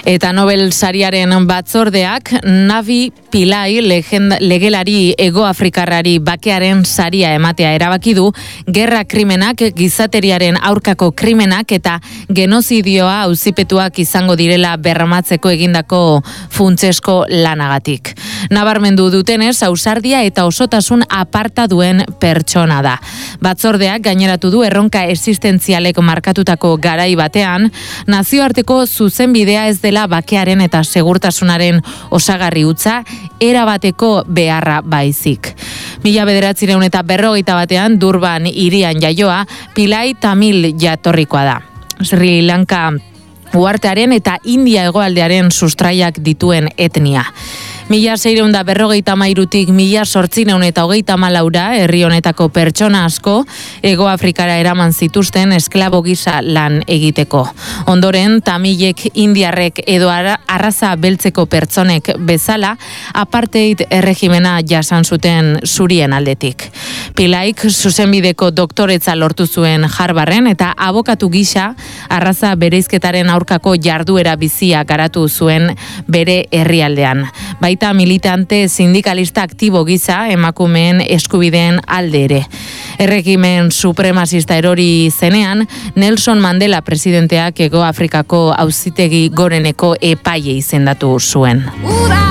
Eta Nobel sariaren batzordeak Navi Pillay legelari Hegoafrikarrari bakearen saria ematea erabaki du, gerra krimenak, gizateriaren aurkako krimenak eta genozidioa auzipetuak izango direla bermatzeko egindako funtsesko lanagatik. Nabarmendu dutenez, ausardia eta osotasun aparta duen pertsona da. Batzordeak gaineratu du erronka existentzialek markatutako garai batean, nazioarteko zuzenbidea ez dela bakearen eta segurtasunaren osagarri hutsa, erabateko beharra baizik. 1941 Durban hirian jaioa, Pillay Tamil jatorrikoa da. Sri Lanka uhartearen eta India hegoaldearen sustraiak dituen etnia. 1653tik 1834 herri honetako pertsona asko Hegoafrikara eraman zituzten esklabo gisa lan egiteko. Ondoren, tamilek, indiarrek edo arraza beltzeko pertsonek bezala apartheid erregimena jasan zuten zurien aldetik. Pillayk zuzenbideko doktoretza lortu zuen Harvarden eta abokatu gisa arraza bereizketaren aurkako jarduera bizia garatu zuen bere herrialdean. Baita militante sindikalista aktibo gisa emakumeen eskubideen alde ere. Erregimen supremazista erori zenean, Nelson Mandela presidenteak Hegoafrikako auzitegi goreneko epaile izendatu zuen.